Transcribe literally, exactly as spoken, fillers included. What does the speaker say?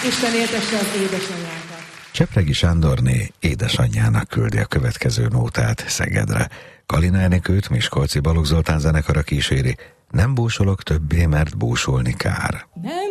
Isten éltesse az édesanyákat. Csepregi Sándorné édesanyjának küldi a következő nótát Szegedre. Kalina Enikőt Miskolci Balogh Zoltán zenekara kíséri. Nem búsolok többé, mert búsolni kár. Ne